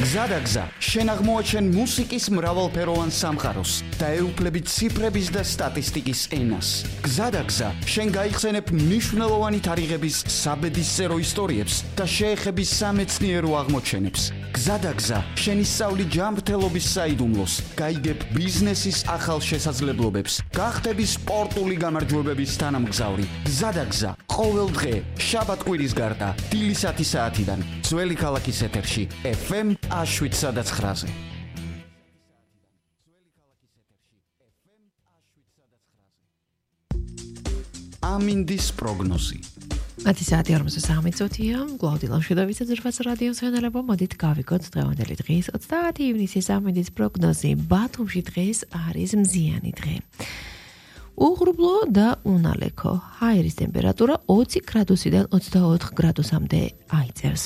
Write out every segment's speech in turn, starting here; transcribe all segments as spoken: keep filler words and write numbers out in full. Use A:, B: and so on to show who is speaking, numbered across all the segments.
A: გზადაგზა, შენ აღმოაჩენ მუსიკის მრავალფეროვან სამყაროს და ეუფლები ციფრების და სტატისტიკის ენას. გზადაგზა, შენ გაიხსენებ მნიშვნელოვანი თარიღების საბედისწერო ისტორიებს და შეეხები სამეცნიერო აღმოჩენებს. გზადაგზა, შენ ისწავლი ჯანმრთელობის საიდუმლოს, გაიგებ ბიზნესის ახალ შესაძლებლობებს, გახდები სპორტული გამარჯვებების თანამგზავრი. გზადაგზა, ყოველ დღე, შაბათ-კვირის გარდა, დილის ათი საათიდან, ძველი ქალაქის ეთერში, ეფ ემ შვიდ სადაც ხრაზე. ამინდის პროგნოზი.
B: ათი საათი ორმოცდასამი მინუტია, გლაუდია მშვიდობისა ძრფას რადიოს ხენელებო, მოდით გავიგოთ დღევანდელი დღის ოცდაათი ივნისის ამინდის პროგნოზი. ბათუმში დღეს არის მზიანი დღე. უღრუბლო და უნალექო, ჰაერის ტემპერატურა ოცი გრადუსიდან ოცდაოთხ გრადუსამდე აიწევს.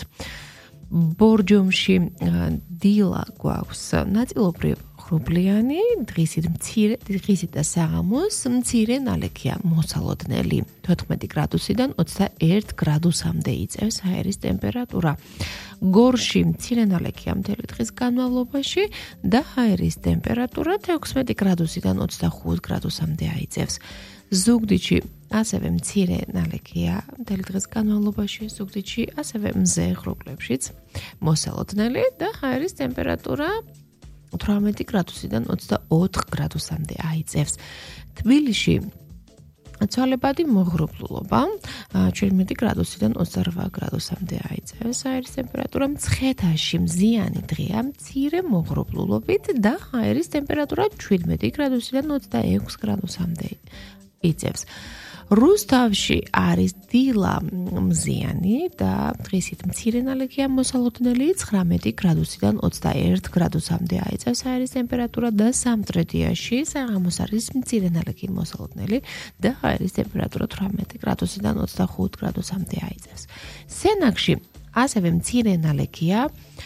B: ბორჯომში დილა გვაქვს ნაწილობრივ ღრუბლიანი, დღისით მცირე, დღისით და საღამოს მცირე ნალექია მოსალოდნელი. თოთხმეტი გრადუსიდან ოცდაერთ გრადუსამდე იწევს ჰაერის ტემპერატურა. გორში მცირე ნალექია მთელი დღის განმავლობაში და ჰაერის ტემპერატურა ექვსმეტი გრადუსიდან ოცდახუთ გრადუსამდე აიწევს. ზუგდიდში ასევე მცირე ნალექია მთელი დღის განმავლობაში, ზუგდიდში ასევე მზე ღრუბლებშიც მოსალოდნელი და ჰაერის ტემპერატურა თვრამეტი გრადუსიდან ოცდაოთხ გრადუსამდე აიწევს. თბილისში ცვალებადი მოღრუბლულობა შვიდმეტი გრადუსიდან ოცდარვა გრადუსამდე აიწევს. ჰაერის ტემპერატურა მცხეთაში მზიანი დღეა მცირე მოღრუბლულობით და ჰაერის ტემპერატურა შვიდმეტი გრადუსიდან ოცდაექვსი გრადუსამდე იწევს. რუსთავში არის დილა მზიანი და დღისით მცირე ნალექია მოსალოდნელი ცხრამეტი გრადუსიდან ოცდაერთ გრადუსამდე აიწევს ჰაერის ტემპერატურა და სამტრედიაში საღამოს არის მცირე ნალექი მოსალოდნელი და ჰაერის ტემპერატურა თვრამეტი გრადუსიდან ოცდახუთ გრადუსამდე აიწევს. სენაკში ასევე მცირე ნალექია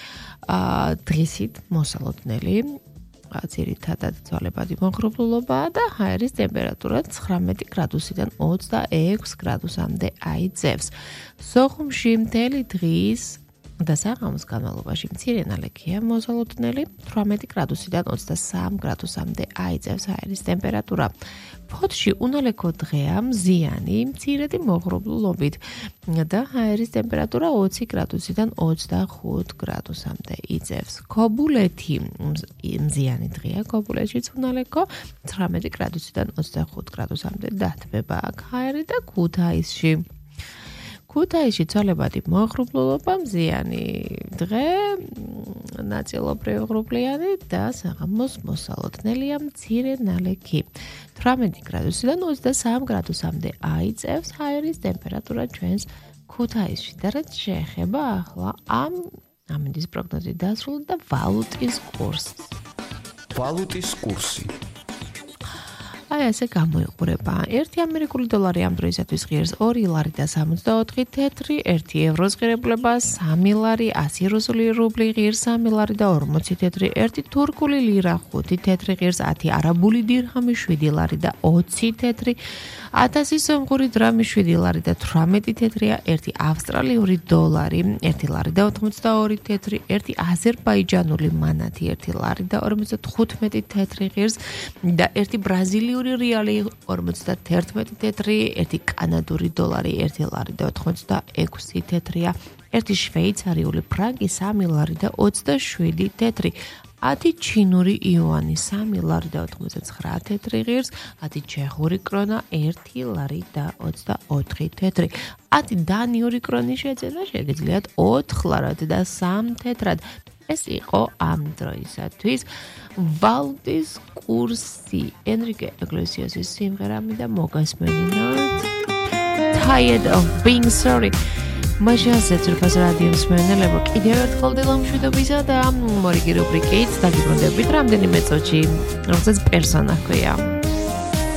B: დღისით მოსალოდნელი ძირითადად ცვალებადი მოღრუბლულობა და ჰაერის ტემპერატურა ცხრამეტი გრადუსიდან ოცდაექვსი გრადუსამდე აიწევს. სოხუმში მთელი დღის და საღამოს განმავლობაში მცირე ნალექია მოსალოდნელი, თვრამეტი გრადუსიდან ოცდასამი გრადუსამდე აიწევს ჰაერის ტემპერატურა. ფოთში უნალექო დღეა მზიანი, მცირედი მოღრუბლულობით და ჰაერის ტემპერატურა ოცი გრადუსიდან ოცდახუთ გრადუსამდე იწევს. ქობულეთი მზიანი დღეა, ქობულეთშიც უნალექო ცხრამეტი გრადუსიდან ოცდახუთ გრადუსამდე დათბება აქ ჰაერი და ქუთაისში ქუთაისში ცვალებადი მოღრუბლულობა მზიანი დღე, ნაწილობრივ ღრუბლიანი და საღამოს მოსალოდნელია მცირე ნალექი. თვრამეტი გრადუსიდან ოცდასამი გრადუსამდე აიწევს ჰაერის ტემპერატურა ჩვენს ქუთაისში და რაც შეეხება ახლა ამ ამინდის პროგნოზი დასრულდა და ვალუტის კურსი.
A: ვალუტის კურსი.
B: აი ასე გამოიყურება. ერთი ამერიკული დოლარი ამ დროისათვის ღირს ორი ლარი და სამოცდაოთხი თეთრი, ერთი ევროს ღირებულება სამი ლარი, ასი რუსული რუბლი ღირს სამი ლარი და ორმოცი თეთრი, ერთი თურქული ლირა ხუთი თეთრი ღირს ათი არაბული დირჰამი შვიდი ლარი და ოცი თეთრი, ათასი სომხური დრამი შვიდი ლარი და თვრამეტი თეთრია, ერთი ავსტრალიური დოლარი ერთი ლარი და ოთხმოცდაორი თეთრი, ერთი აზერბაიჯანული მანათი ერთი ლარი და ორმოცდათხუთმეტი თეთრი ღირს და ერთი ბრაზილიური რეალი ორმოცდაერთმეტი თეთრი, ერთი კანადური დოლარი ერთი ლარი და ოთხმოცდაექვსი თეთრია, ერთი შვეიცარიული ფრანკი სამი ლარი და ოცდაშვიდი თეთრი, ათი ჩინური იუანი სამი ლარი და ოთხმოცდაცხრა თეთრი ღირს, ათი ჩეხური კრონა ერთი ლარი და ოცდაოთხი თეთრი, ათი დანიური კრონი შეძენა შეგიძლიათ ოთხ ლარად და სამ თეთრად. ეს იყო ამ დროისათვის ვალუტის კურსი. ენრიკე ეგლესიასის სიმღერა მინდა მოგასმენინოთ. Tired of being sorry. მაშასე ძრფას რადიო მსმენელებო, კიდევ ერთხელ დილამშვიდობისა და მორიგი რუბრიკით დაგიბრუნდებით რამდენიმე წუთში, რომელსაც პერსონა ჰქვია.